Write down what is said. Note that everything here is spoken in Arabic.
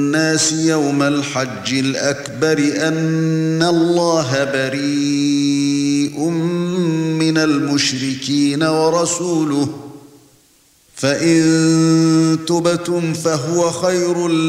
الناس يوم الحج الأكبر أن الله بريء من المشركين ورسوله فإن تبتم فهو خير